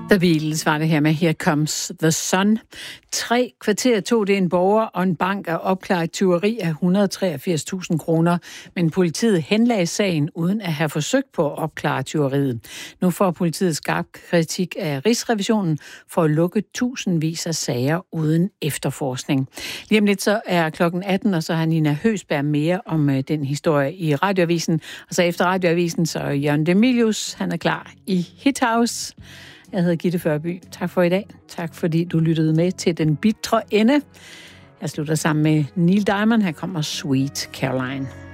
The Beatles var det her med Here Comes the Sun. 3 kvarter tog det en borger og en bank at opklare et tyveri af 183.000 kroner, men politiet henlagde sagen uden at have forsøgt på at opklare tyveriet. Nu får politiet skarp kritik af Rigsrevisionen for at lukke tusindvis af sager uden efterforskning. Lige om lidt så er klokken 18, og så har Nina Høsberg mere om den historie i Radioavisen. Og så efter Radioavisen, så er Jørgen Demilius, han er klar i Hit House. Jeg hedder Gitte Førby. Tak for i dag. Tak fordi du lyttede med til den bitre ende. Jeg slutter sammen med Neil Diamond. Her kommer Sweet Caroline.